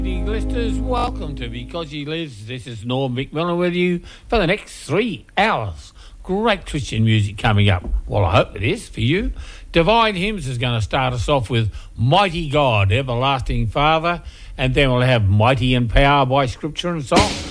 Listeners, welcome to Because He Lives. This is Norm McMillan with you for the next 3 hours. Great Christian music coming up. Well, I hope it is for you. Divine Hymns is going to start us off with Mighty God, Everlasting Father, and then we'll have Mighty in Power by Scripture and Song.